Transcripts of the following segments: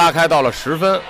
拉开到了10分。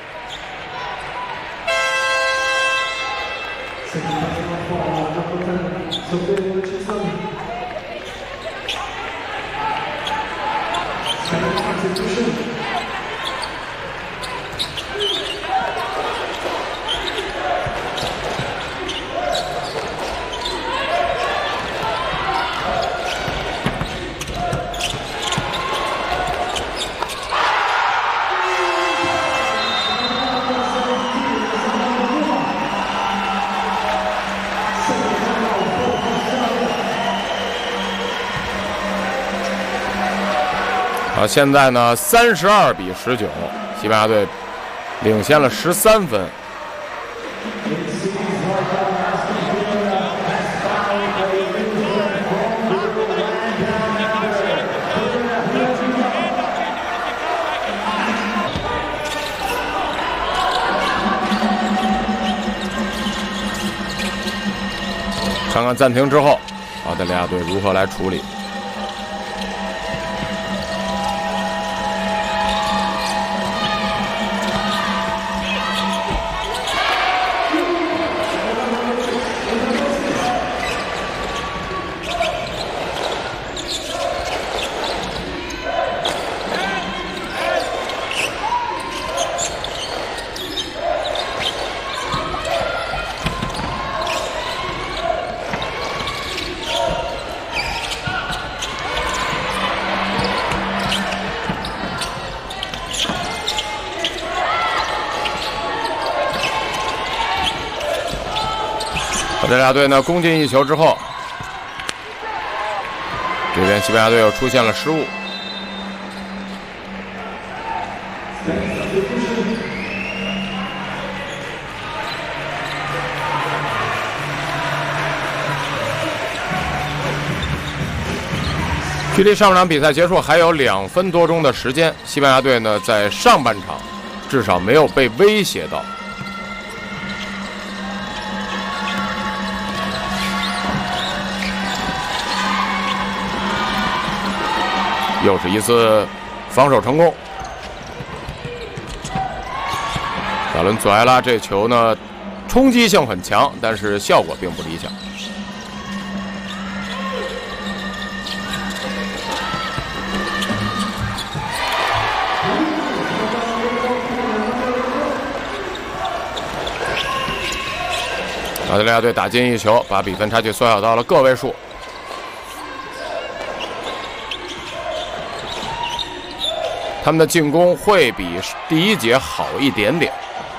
好，现在呢32比19，西班牙队领先了13分。看看暂停之后，澳大利亚队如何来处理。澳大利亚队呢攻进1球之后，这边西班牙队又出现了失误。距离上半场比赛结束还有2分多钟的时间，西班牙队呢在上半场至少没有被威胁到。又是一次防守成功，瓦伦佐埃拉这球呢，冲击性很强，但是效果并不理想。澳大利亚队打进1球，把比分差距缩小到了个位数。他们的进攻会比第1节好一点点，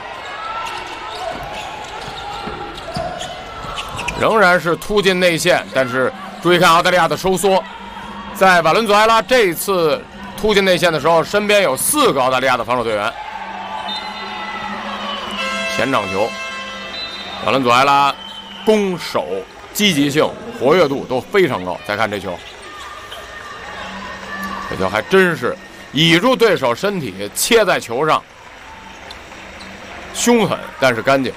仍然是突进内线，但是注意看澳大利亚的收缩，在瓦伦佐埃拉这一次突进内线的时候，身边有4个澳大利亚的防守队员。前场球，瓦伦佐埃拉攻守积极性、活跃度都非常高。再看这球，这球还真是倚住对手身体，切在球上，凶狠但是干净。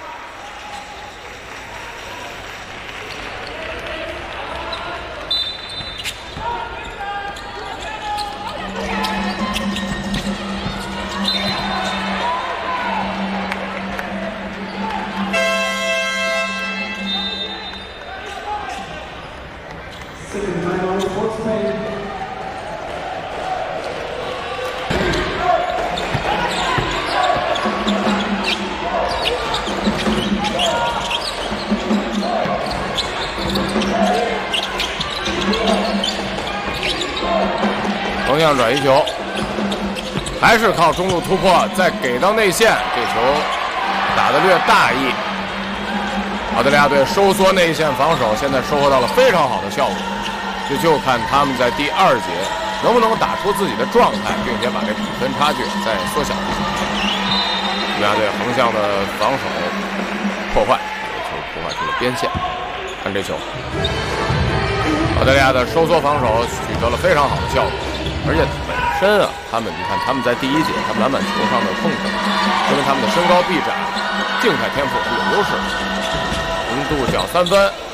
横向转移球，还是靠中路突破，再给到内线，这球打得略大意。澳大利亚队收缩内线防守，现在收获到了非常好的效果。这就看他们在第2节能不能打出自己的状态，并且把这比分差距再缩小。西班牙队横向的防守破坏，这球破坏出了边线。看这球，澳大利亚的收缩防守取得了非常好的效果。而且本身啊，你看他们在第1节，他们篮板球上的控制，因为他们的身高臂展、静态天赋是有优势。0度角3分。